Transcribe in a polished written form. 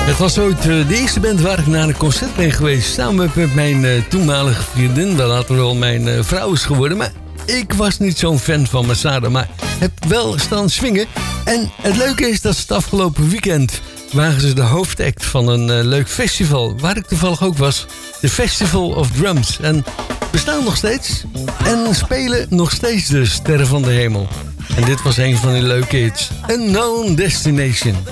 Het was ooit de eerste band waar ik naar een concert ben geweest. Samen met mijn toenmalige vriendin. Wel later wel mijn vrouw is geworden. Maar ik was niet zo'n fan van Masada. Maar heb wel staan swingen. En het leuke is dat het afgelopen weekend waren ze de hoofdact van een leuk festival. Waar ik toevallig ook was. De Festival of Drums. En bestaan nog steeds. En spelen nog steeds de Sterren van de Hemel. En dit was een van die leuke hits. Unknown Destination.